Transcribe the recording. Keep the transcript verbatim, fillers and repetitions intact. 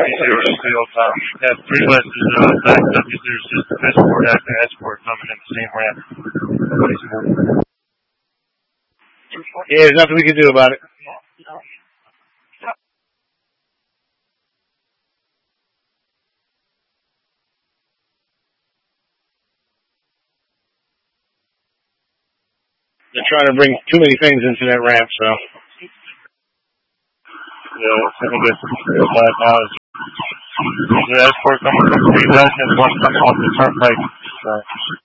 zero three oh five. Have three buses uh, backed up because there's just escort after escort coming in the same ramp. Yeah, there's nothing we can do about it. They're trying to bring too many things into that ramp, so. Yeah, I think it's five miles. There's an escort coming from three west and one coming off the turnpike. So.